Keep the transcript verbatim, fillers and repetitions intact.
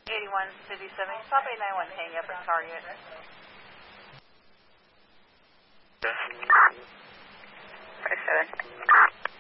eighty-one fifty-seven, stop eight nine one, hang up at Target. Five seven.